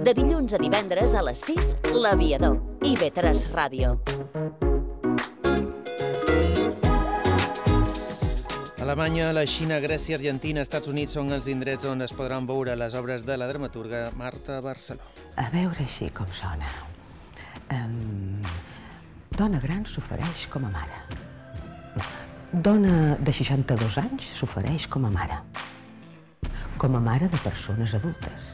De dilluns a divendres a les 6, L'Aviador. IB3 Ràdio. Alemanya, la Xina, Grècia, Argentina, Estats Units són els indrets on es podran veure les obres de la dramaturga Marta Barceló. A veure així com sona. Dona gran s'ofereix com a mare. Dona de 62 anys s'ofereix com a mare. Com a mare de persones adultes,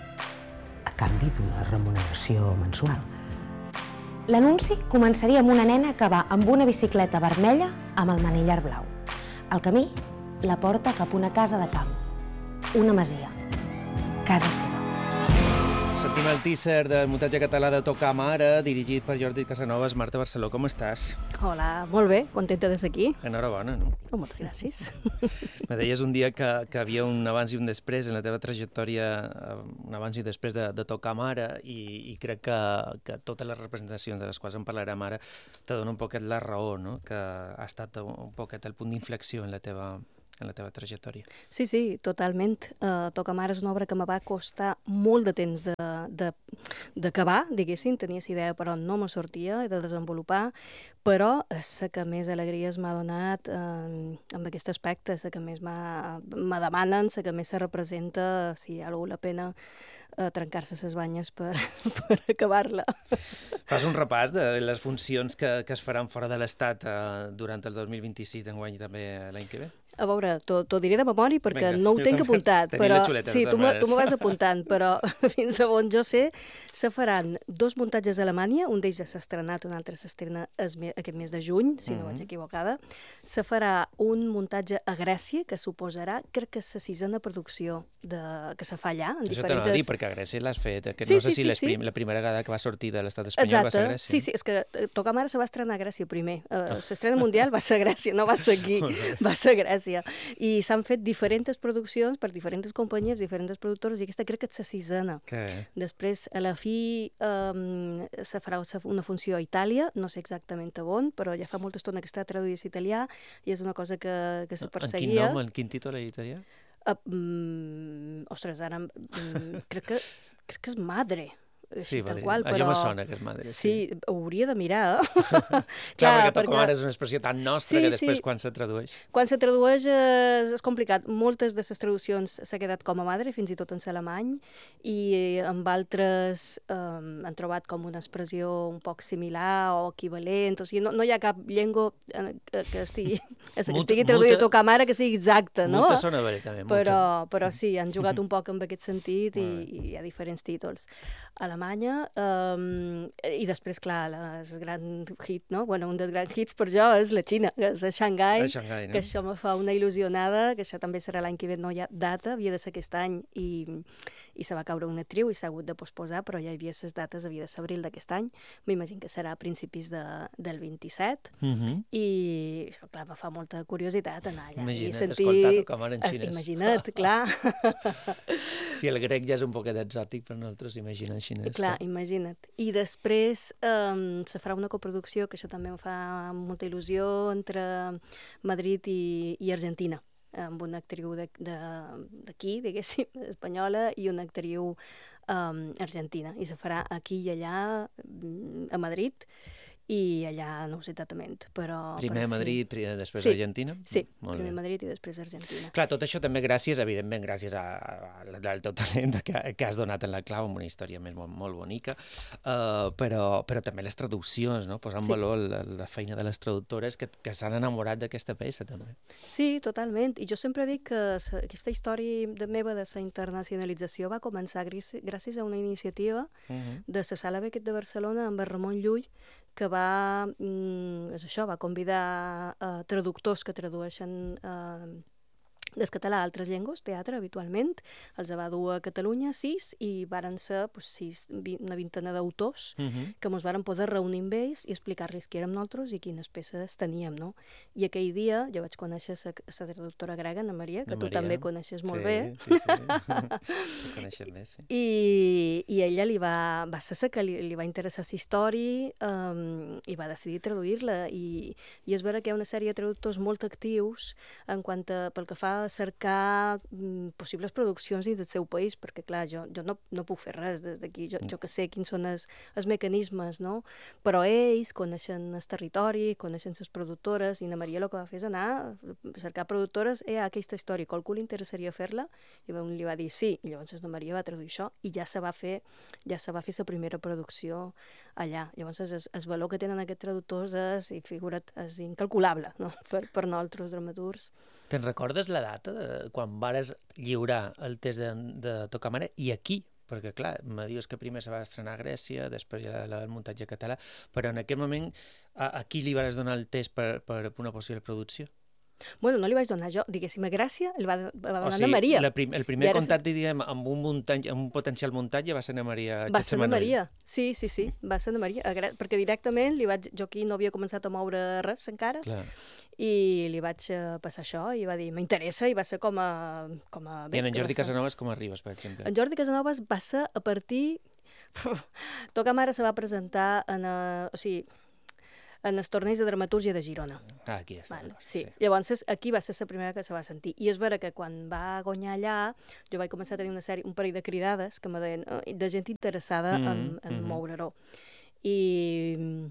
a canvi d'una remuneració mensual. L'anunci començaria amb una nena que va amb una bicicleta vermella amb el manillar blau. El camí la porta cap a una casa de camp, una masia, casa seva. Sentim el teaser del muntatge català de Tocar Mare, dirigit per Jordi Casanovas. Marta Barceló, com estàs? Hola, molt bé, contenta de ser aquí. Enhorabona, no? Oh, moltes gràcies. Me deies un dia que havia un abans i un després en la teva trajectòria, un abans i després de Tocar Mare, i crec que totes les representacions de les quals en parlarem ara te donen un poquet la raó, no? Que ha estat un poquet el punt d'inflexió en la teva trajectòria. Sí, totalment. Tocar Mare és una obra que me va costar molt de temps d'acabar, diguéssim. Tenia la idea, però no me sortia, de desenvolupar, però la que més alegries m'ha donat amb aquest aspecte, la que més me demanen, la que més se representa, si ha valgut la pena trencar-se les banyes per acabar-la. Fas un repàs de les funcions que es faran fora de l'Estat durant el 2026 d'enguany i també l'any que ve? A veure, t'ho diré de memòria perquè no ho tinc apuntat, però sí, tu me vas apuntant, però fins a on jo sé, se faran 2 muntatges a Alemanya, un d'ells ja s'ha estrenat, un altre s'estrena aquest mes de juny, si no vaig equivocada. Se farà un muntatge a Grècia, que suposarà, crec que és la 6a producció que se fa allà. Això t'anava a dir, perquè a Grècia l'has fet, que no sé si la primera vegada que va sortir de l'estat espanyol va ser a Grècia. Sí, és que Tocar Mare se va estrenar a Grècia primer. L'estrena mundial va ser a Grècia, no va ser aquí, va ser a Grècia. I s'han fet diferents produccions per diferents companyies, diferents productors, i aquesta crec que és la 6a. Després, a la fi, se farà una funció a Itàlia, no sé exactament a on, però ja fa molta estona que està traduït a italià, i és una cosa que se perseguia. En quin títol en italià? Ostres, ara crec que és Madre. Sí, ja me sona que és Madre. Sí, ho hauria de mirar. Clar, perquè Tocar Mare és una expressió tan nostra que després quan se tradueix... Quan se tradueix és complicat. Moltes de les traduccions s'ha quedat com a Madre, fins i tot en l'alemany, i amb altres han trobat com una expressió un poc similar o equivalent. O sigui, no hi ha cap llengua que estigui traduïda a Tocar Mare que sigui exacta, no? Molta sona bé, també. Però sí, han jugat un poc amb aquest sentit i hi ha diferents títols. Alemanya, i després, clar, el gran hit, no? Bueno, un dels grans hits per jo és la Xina, que és a Xangai, no? Que això me fa una il·lusionada, que això també serà l'any que ve, no hi ha data, havia de ser aquest any, i se va caure una actriu i s'ha hagut de posposar, però ja hi havia les dates, havia de ser abril d'aquest any, m'imagino que serà a principis del 27, i això, clar, me fa molta curiositat anar allà. Imagina't escoltar Tocar Mare en xinès. Imagina't, clar. Si el grec ja és un poquet exòtic per nosaltres, imagina el xinès. Clar, imagina't. I després se farà una coproducció, que això també em fa molta il·lusió, entre Madrid i Argentina, amb una actriu d'aquí, diguéssim, espanyola, i una actriu argentina. I se farà aquí i allà, a Madrid, i allà no ho sé exactament, però... Primer sí. Madrid, després Argentina? Sí, primer Madrid i després Argentina. Clar, tot això també gràcies al teu talent que has donat en la clau, amb una història més molt bonica, però també les traduccions, no? Posar en valor la feina de les traductores que s'han enamorat d'aquesta peça, també. Sí, totalment. I jo sempre dic que aquesta història meva de la internacionalització va començar gràcies a una iniciativa de la Sala Beckett de Barcelona amb el Ramon Llull, que va convidar traductors que tradueixen des català a altres llengües, teatre, habitualment. Els va dur a Catalunya 6 i varen ser una vintena d'autors que ens varen poder reunir amb ells i explicar-los qui érem nosaltres i quines peces teníem, no? I aquell dia jo vaig conèixer la traductora grega, Ana Maria, que tu també coneixes molt bé. Sí. La coneixem bé, sí. I ella va ser que li va interessar la història i va decidir traduir-la. I és vera que hi ha una sèrie de traductors molt actius pel que fa cercar possibles produccions dins del seu país, perquè, clar, jo no puc fer res des d'aquí, jo que sé quins són els mecanismes, no? Però ells coneixen el territori, coneixen les productores, i la Maria el que va fer és anar a cercar productores, aquesta història, qualcú li interessaria fer-la? I li va dir sí, i llavors la Maria va traduir això, i ja se va fer la primera producció allà. Llavors, el valor que tenen aquests traductors és incalculable, no? Per nosaltres, dramaturgs. Te'n recordes la data de quan vares lliurar el test de Tocamare i aquí? Perquè, clar, me dius que primer se va estrenar a Grècia, després ja el muntatge català, però en aquell moment a qui li vas donar el test per una possible producció? Bueno, no li vaig donar jo, diguéssim, a Gràcia el va donar a Maria. El primer contacte, diguem, amb un potencial muntatge va ser a Maria Getsemanoll. Va ser a Maria, sí, va ser a Maria, perquè directament jo aquí no havia començat a moure res encara, clar. I li vaig passar això i va dir, m'interessa, i va ser com a... I en Jordi Casanovas com arribes, per exemple? En Jordi Casanovas va ser a partir... Tocamare se va presentar en els torneigs de dramatúrgia de Girona. Aquí és. Sí. Llavors, aquí va ser la primera que se va sentir. I és vera que quan va guanyar allà, jo vaig començar a tenir un parell de cridades que me deien de gent interessada en moure-ho. I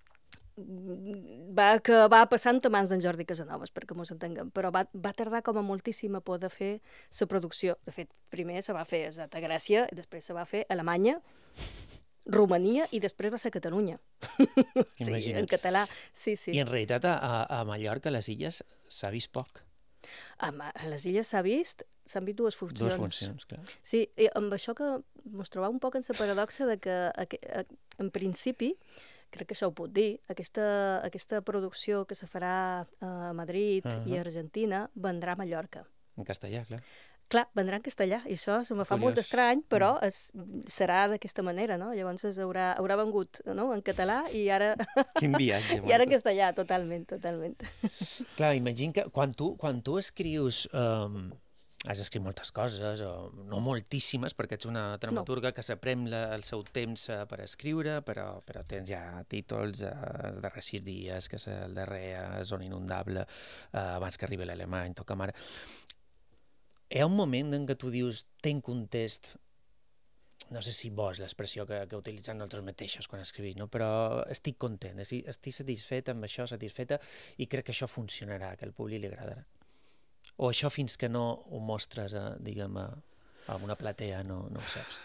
va acabar passant a mans d'en Jordi Casanovas, perquè mos entenguem, però va tardar com a moltíssima por de fer la producció. De fet, primer se va fer a Grècia, i després se va fer a Alemanya, Romania, i després va ser Catalunya. Sí, en català, sí. I en realitat a Mallorca, a les Illes, s'ha vist poc. A les Illes s'han vist dues funcions. Dues funcions, clar. Sí, i amb això que mos trobava un poc en la paradoxa de que, en principi, crec que això ho puc dir, aquesta producció que se farà a Madrid i a Argentina vendrà a Mallorca. En castellà, clar. Clar, vendrà en castellà, i això se me fa molt estrany, però serà d'aquesta manera, no? Llavors haurà vengut, no?, en català, i ara... Quin viatge. I ara en castellà, totalment. Clar, imagina que quan tu escrius... Has escrit moltes coses, o no moltíssimes, perquè ets una dramaturga que s'aprèn el seu temps per escriure, però tens ja títols els darrers 6 dies, que és el darrer Zona Inundable, abans que arribi l'alemany, Tocamare. Hi ha un moment en què tu dius, tenc un test, no sé si bo és l'expressió que utilitzem nosaltres mateixos quan escrivim, no? Però estic content, estic satisfeta amb això, satisfeta, i crec que això funcionarà, que al públic li agradarà. O això fins que no ho mostres, diguem, a una platea, no ho saps?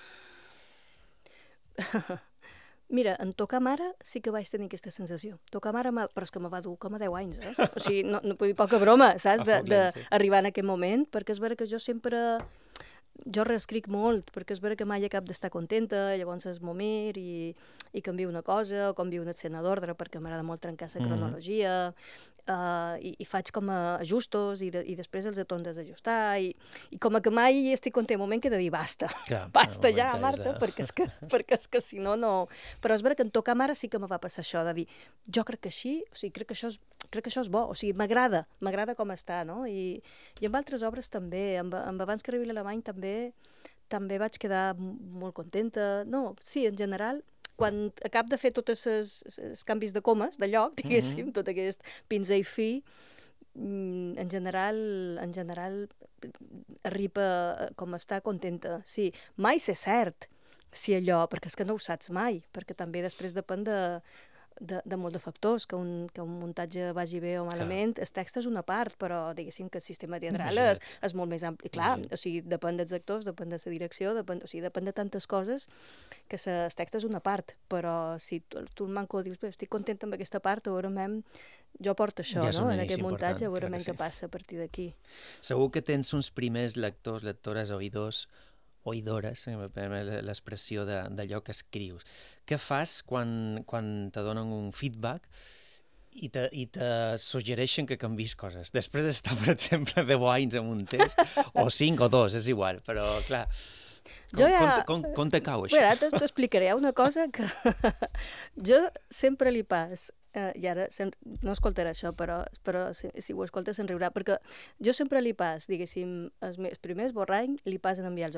Mira, en Tocamare sí que vaig tenir aquesta sensació. Tocamare, però és que me va dur com a 10 anys, O sigui, no puc dir poca broma, saps, d'arribar en aquest moment, perquè és vera que jo sempre... Jo reescric molt, perquè és vera que mai acabo d'estar contenta, llavors es m'ho mir i canvio una cosa, o canvio una escena d'ordre, perquè m'agrada molt trencar la cronologia, i faig com a ajustos, i després els torno a desajustar, i com que mai estic content, un moment que he de dir basta, basta ja, Marta, perquè és que si no, no... Però és vera que en Tocamare sí que me va passar això, de dir, jo crec que així, o sigui, crec que això és bo, o sigui, m'agrada com està, no? I amb altres obres també, amb Abans que arribi l'alemany també vaig quedar molt contenta. No, sí, en general, quan acabo de fer tots els canvis de comes, de lloc, diguéssim, tot aquest pinza i fi, en general arriba com a estar contenta. Sí, mai sé cert si allò, perquè és que no ho saps mai, perquè també després depèn de molt de factors, que un muntatge vagi bé o malament. El text és una part, però diguéssim que el sistema teatral és molt més ampli. Clar, o sigui, depèn dels actors, depèn de la direcció, depèn de tantes coses, que el text és una part, però si tu el manco dius, estic contenta amb aquesta part, segurament jo porto això, no? En aquest muntatge, segurament què passa a partir d'aquí. Segur que tens uns primers lectors, lectores, oïdores, l'expressió d'allò que escrius. Què fas quan te donen un feedback i te suggereixen que canvis coses? Després d'estar, per exemple, 10 anys en un test, o 5 o 2, és igual, però clar, com te cau això? Ara t'ho explicaré una cosa que jo sempre li pas, i ara no escoltarà això, però si ho escolta se'n riurà, perquè jo sempre li pas, diguéssim, els primers borrany li pas en enviar el Jordà.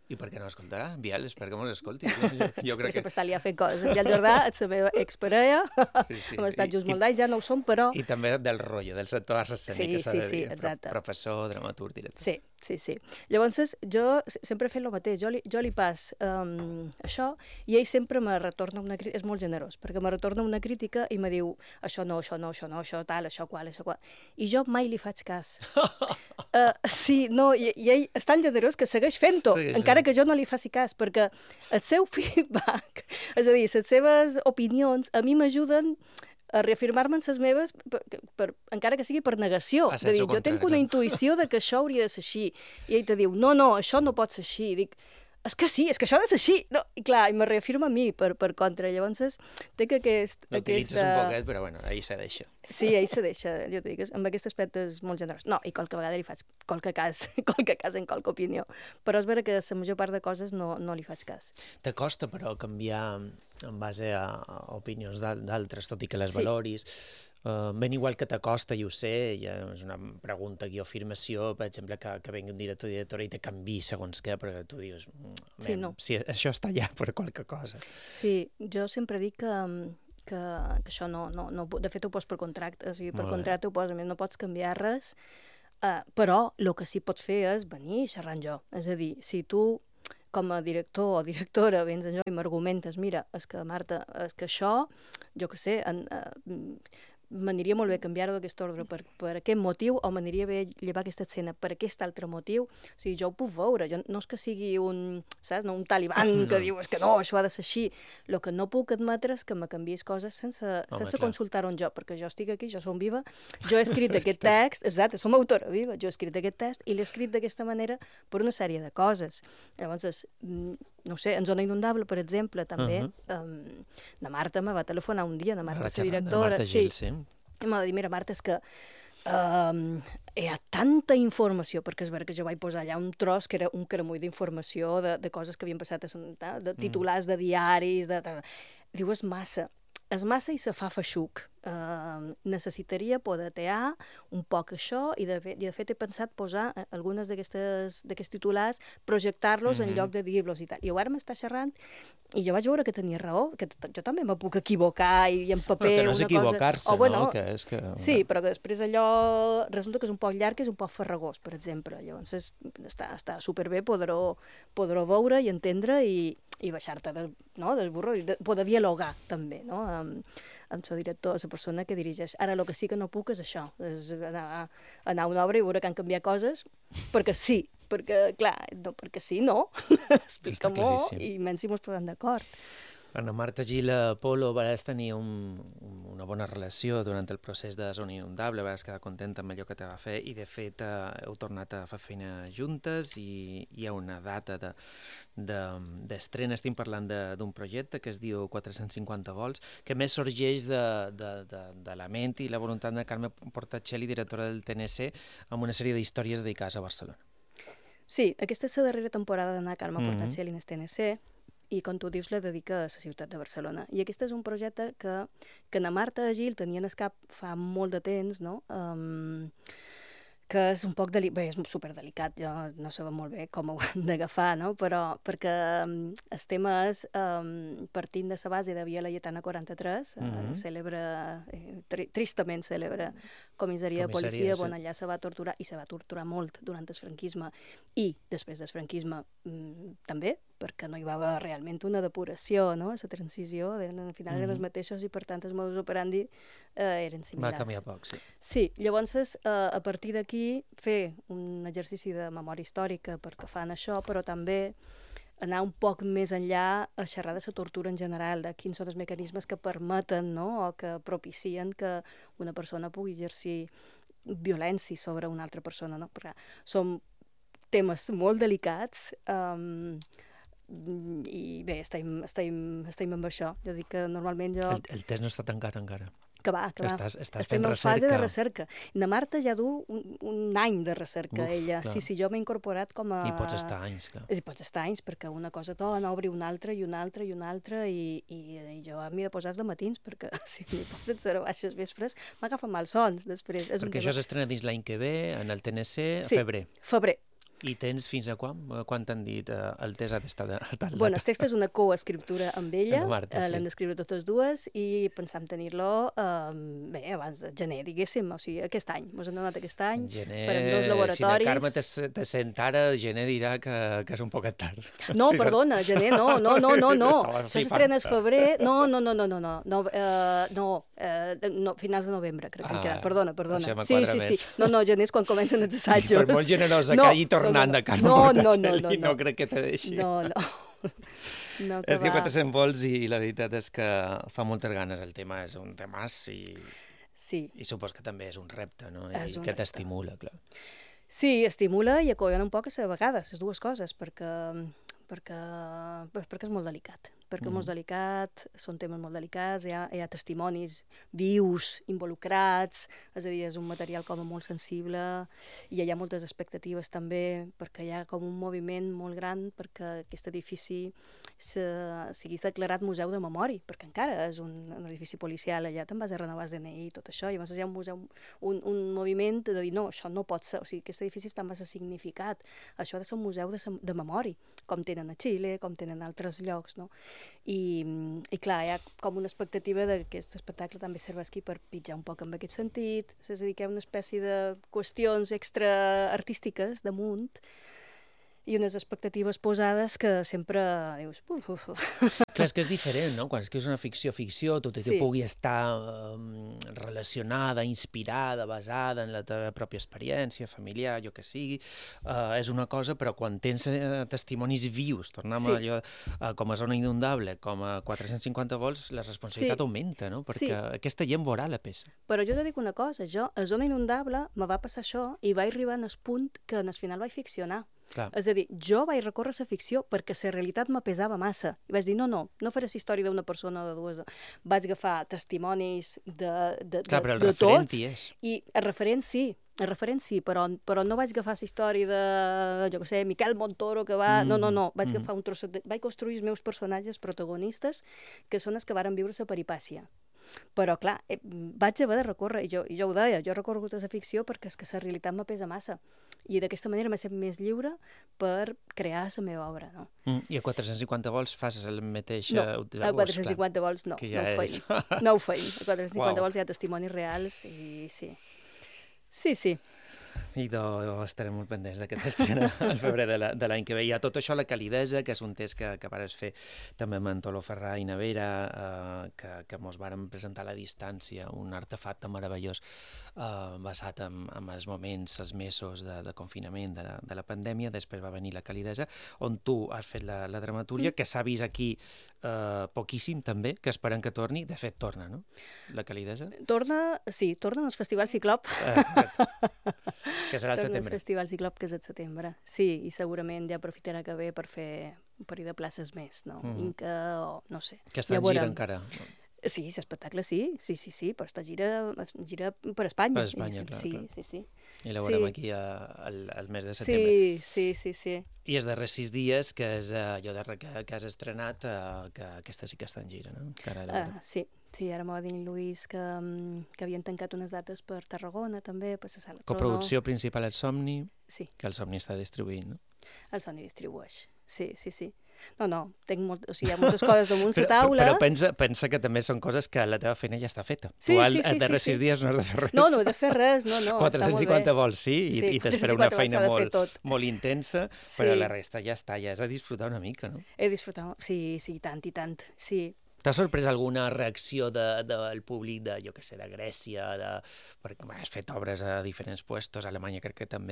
I per què no escoltarà? Biel, espera que mos escolti. Jo Perquè crec sempre està allà fent coses. En Biel Jordà, és la meva exparella, hem estat junts molt d'anys, ja no ho som, però... I també del rotllo, del sector escènic, que s'ha de dir. Sí, exacte. Professor, dramaturg, director. Sí. Llavors, jo sempre he fet el mateix. Jo li pas això i ell sempre me retorna una crítica. És molt generós, perquè me retorna una crítica i me diu això no, això tal, això qual. I jo mai li faig cas. I ell és tan generós que segueix fent-ho, encara que jo no li faci cas, perquè el seu feedback, és a dir, les seves opinions, a mi m'ajuden a reafirmar-me en les meves, encara que sigui per negació. De dir, jo tinc una intuïció de que això hauria de ser així. I ell te diu, no, això no pot ser així. I dic, és que sí, és que això ha de ser així. No, i clar, i me reafirma a mi per contra. Llavors, tinc aquest... L'utilitzes un poquet, però bueno, ell se deixa. Sí, ell se deixa, jo t'ho dic, amb aquest aspecte és molt generós. No, i qualque vegada li faig qualque cas en qualque opinió. Però és vera que la major part de coses no li faig cas. T'acosta, però, canviar en base a opinions d'altres, tot i que les valoris. Ben igual que t'acosta, i ho sé, ja és una pregunta aquí o afirmació, per exemple, que vengui un director o directora i te canvi segons què, perquè tu dius, si això està allà per qualque cosa. Sí, jo sempre dic que això no, de fet ho pos per contracte, o sigui, per contracte ho pos, a més no pots canviar res, però el que sí pots fer és venir i xerrar amb jo. És a dir, si tu com a director o directora vens a jo i m'argumentes, mira, és que Marta, és que això, jo què sé, m'aniria molt bé canviar-ho d'aquest ordre per aquest motiu, o m'aniria bé llevar aquesta escena per aquest altre motiu. O sigui, jo ho puc veure, no és que sigui un taliban que diu és que no, això ha de ser així. El que no puc admetre és que me canviïs coses sense consultar-ho jo, perquè jo estic aquí, jo som viva, jo he escrit aquest text, exacte, som autora viva, jo he escrit aquest text i l'he escrit d'aquesta manera per una sèrie de coses. Llavors, no sé, en Zona Inundable, per exemple, també, la Marta me va telefonar un dia, la Marta, la directora, i m'ha dit, mira, Marta, és que hi ha tanta informació, perquè és vera que jo vaig posar allà un tros que era un caramull d'informació de coses que havien passat, de titulars de diaris, diu, és massa i se fa feixuc. Necessitaria podetear un poc això i de fet he pensat posar algunes d'aquests titulars, projectar-los en lloc de dir-los i tal. I ara m'està xerrant i jo vaig veure que tenia raó, que jo també me puc equivocar i en paper una cosa... Però que no és equivocar-se, no? Que és que... Sí, però que després allò resulta que és un poc llarg i és un poc farragós, per exemple. Llavors està superbé poder-ho veure i entendre i baixar-te del burro i poder dialogar també, no? Amb el director, la persona que dirigeix. Ara, el que sí que no puc és això, és anar a una obra i veure que han canviat coses, perquè sí, perquè, clar, no, perquè sí, no, explica-m'ho, i menys si mos posem d'acord. Anna Marta Gil Polo, vas tenir una bona relació durant el procés de Zona Inundable, vas quedar contenta amb allò que te va fer i de fet heu tornat a fer feina juntes i hi ha una data d'estrena. Estem parlant d'un projecte que es diu 450 volts, que més sorgeix de la ment i la voluntat de Carme Portacelli, directora del TNC, amb una sèrie d'històries dedicades a Barcelona. Sí, aquesta és la darrera temporada d'Anna Carme Portacelli en el TNC, i, com tu dius, la dedica a la ciutat de Barcelona. I aquest és un projecte que na Marta Gil tenia en el cap fa molt de temps, no? Que és un poc bé, és superdelicat, jo no sabia molt bé com ho hem d'agafar, no? Però perquè el tema és partint de la base de Via Laietana 43, cèlebre, tristament cèlebre comissaria de policia, on allà se va torturar, i se va torturar molt durant el franquisme, i després del franquisme també, perquè no hi va haver realment una depuració, no? La transició, al final eren els mateixos i per tant els modus operandi eren similars. Va canviar poc, sí. Sí, llavors a partir d'aquí fer un exercici de memòria històrica perquè fan això, però també anar un poc més enllà a xerrar de la tortura en general, de quins són els mecanismes que permeten, no?, o que propicien que una persona pugui exercir violència sobre una altra persona, no? Perquè són temes molt delicats i bé, estem amb això. Jo dic que normalment jo... El test no està tancat encara. Que va. Estem en fase de recerca. Na Marta ja du un any de recerca, ella. Clar. Sí, jo m'he incorporat com a... I pots estar anys, clar. I pots estar anys, perquè una cosa n'obri una altra i una altra i una altra, i jo m'hi he de posar de matins, perquè si m'hi posen sobre baixes vespres m'agafen malsons després. Perquè això s'estrena dins l'any que ve, en el TNC, a sí, febrer. Febrer. I tens fins a quan? Quan t'han dit el test ha d'estar a tal data? Bueno, el text és una coescriptura amb ella, Amb Marta, sí. l'hem d'escriure totes dues i pensam tenir-lo bé, abans de gener, diguéssim, o sigui, aquest any. Ens hem donat aquest any, farem 2 laboratoris. Si la Carme te sent ara, gener dirà que és un poc tard. No, Sí, perdona, gener no. Estava Això s'estrena al febrer. No, finals de novembre, crec que queda. Perdona. Això Sí. No, gener és quan comencen els assajos. Per molt generosa que hagi tornant de Carme Portacelli, no crec que te deixi. No, que Es diu va. 400 volts i la veritat és que fa moltes ganes. El tema és un temàs Sí. i supos que també és un repte, no? És I un que repte. t'estimula, clar. Sí, estimula i acollona un poc a vegades, les dues coses, perquè és molt delicat. Perquè és molt delicat, són temes molt delicats, hi ha testimonis vius, involucrats, és a dir, és un material com molt sensible, i hi ha moltes expectatives també, perquè hi ha com un moviment molt gran perquè aquest edifici siguis declarat museu de memòria, perquè encara és un edifici policial, allà te'n vas a renovar el DNI i tot això, i llavors hi ha un moviment de dir, no, això no pot ser, o sigui, aquest edifici està massa significat, això ha de ser un museu de memòria, com tenen a Xile, com tenen a altres llocs, no? I clar, hi ha com una expectativa que aquest espectacle també serveixi per pitjar un poc en aquest sentit, és a dir, que hi ha una espècie de qüestions extraartístiques damunt i unes expectatives posades que sempre dius... Clar, és que és diferent, no? Quan escrius una ficció, tot i que pugui estar relacionada, inspirada, basada en la teva pròpia experiència familiar, jo que sigui, és una cosa, però quan tens testimonis vius, tornem a allò com a Zona Inundable, com a 450 volts, la responsabilitat augmenta, no? Perquè aquesta gent veurà la peça. Però jo te dic una cosa, a Zona Inundable me va passar això i vaig arribar al punt que al final vaig ficcionar. Clar. És a dir, jo vaig recórrer a la ficció perquè la realitat me pesava massa. I vaig dir, no faré la història d'una persona o de dues. Vaig agafar testimonis de Clar, però el de referent tots. hi és. I el referent sí, però no vaig agafar la història de, jo què sé, Miquel Montoro, que va... No, vaig agafar un trosset... Vaig construir els meus personatges protagonistes, que són els que varen viure la peripàcia. Però, clar, vaig haver de recórrer, i jo ho deia, jo he recorregut a la ficció perquè és que la realitat me pesa massa. I d'aquesta manera m'he sent més lliure per crear la meva obra, no? I a 450 volts fas el mateix... No, a 450 volts no, no ho feim. A 450 volts hi ha testimonis reals i sí. Sí. I estarem molt pendents d'aquest estrena al febrer de l'any que ve. Hi ha tot això, la calidesa, que és un test que vares fer també amb en Tolo Ferrà i Navera, que mos varen presentar a la distància, un artefacte meravellós basat en els moments, els mesos de confinament de la pandèmia. Després va venir la calidesa, on tu has fet la dramatúrgia, que s'ha vist aquí poquíssim també, que esperem que torni. De fet, torna, no? La calidesa. Torna al Festival Ciclop. Que serà al setembre. Torna al Festival Ciclop, que és al setembre. Sí, i segurament ja aprofitarà que ve per fer un parell de places més, no? Inca o no sé. Que està en gira encara. Sí, l'espectacle sí, però està gira per Espanya. Per Espanya, clar. Sí. I la veurem aquí al mes de setembre. Sí. I els darrers 6 dies, que és allò que has estrenat, que aquesta sí que està en gira, no? Sí, ara m'ho va dir en Lluís que havien tancat unes dates per Tarragona, també, per la Sala Trono. Coproducció principal El Somni, sí. Que el Somni està distribuint, no? El Somni distribueix, sí. No, hi ha moltes coses damunt la taula. Però pensa que també són coses que la teva feina ja està feta. Sí. Els darrers 6 dies no has de fer res. No he de fer res, no. 450 vols, sí, i t'espera una feina molt intensa, però la resta ja està, ja és a disfrutar una mica, no? He disfrutat, sí, tant, sí. T'ha sorprès alguna reacció del públic de, jo què sé, de Grècia, perquè has fet obres a diferents puestos, a Alemanya crec que també.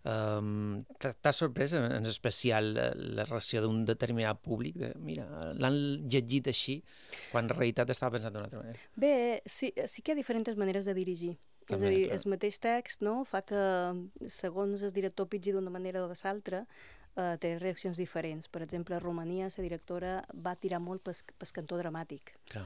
T'ha sorprès en especial la reacció d'un determinat públic? Mira, l'han llegit així, quan en realitat estava pensant d'una altra manera. Bé, sí que hi ha diferents maneres de dirigir. És a dir, el mateix text fa que, segons el director pitgi d'una manera o de l'altra, té reaccions diferents. Per exemple, a Romania, la directora va tirar molt pel cantó dramàtic.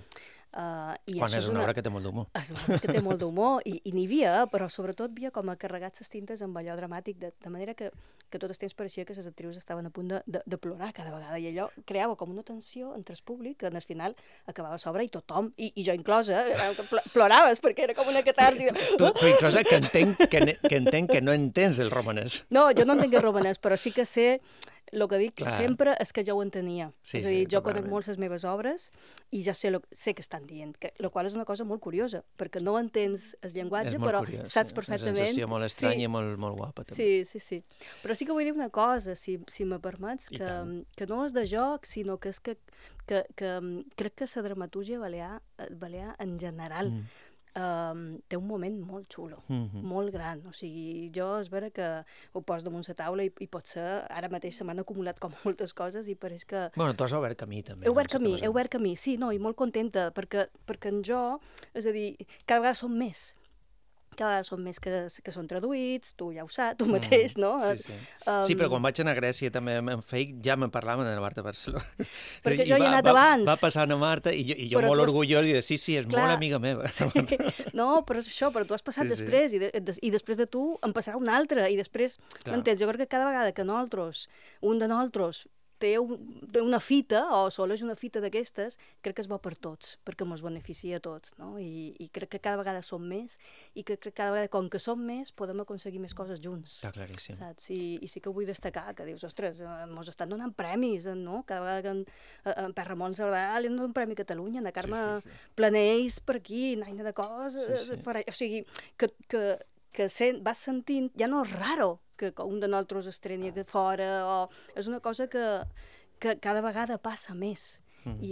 Quan és una obra que té molt d'humor. És una obra que té molt d'humor, i n'hi havia, però sobretot havia com a carregat les tintes amb allò dramàtic, de manera que tot el temps pareixia que les actrius estaven a punt de plorar cada vegada, i allò creava com una tensió entre el públic, que al final acabava l'obra i tothom, i jo inclosa, ploraves, perquè era com una catarsi. Tu inclosa, que entenc que no entens el romanès. No, jo no entenc el romanès, però sí que sé. El que dic sempre és que jo ho entenia. És a dir, jo conec molt les meves obres i ja sé que estan dient, el qual és una cosa molt curiosa, perquè no entens el llenguatge, però saps perfectament... És una sensació molt estranya i molt guapa, també. Sí. Però sí que vull dir una cosa, si me permets, que no és de joc, sinó que és que crec que la dramatúrgia balear en general té un moment molt xulo, molt gran. O sigui, jo és vera que ho poso damunt la taula i potser ara mateix se m'han acumulat com moltes coses i pareix que... Bueno, tu has obert camí, també. He obert camí, sí, no, i molt contenta, perquè en jo, és a dir, cada vegada som més. Cada vegada són més que són traduïts, tu ja ho saps, tu mateix, no? Sí, però quan vaig anar a Grècia també en Fake ja me parlaven de la Marta Barcelona. Perquè jo hi he anat abans. Va passar una Marta i jo molt orgullós i de sí, és molt amiga meva. No, però és això, però tu has passat després i després de tu en passarà una altra i després, m'entens? Jo crec que cada vegada que un de nosaltres té una fita, o sols una fita d'aquestes, crec que és bo per tots, perquè ens beneficia a tots, no? I crec que cada vegada som més, i crec que cada vegada, com que som més, podem aconseguir més coses junts. Està claríssim. Saps? I sí que vull destacar que dius, ostres, ens estan donant premis, no? Cada vegada que en Per Ramon Sardà li han donat un premi a Catalunya, a Carme Planells per aquí, naina de coses, o sigui, que vas sentint, ja no és raro que un de nosaltres estreni aquí fora, o és una cosa que cada vegada passa més. I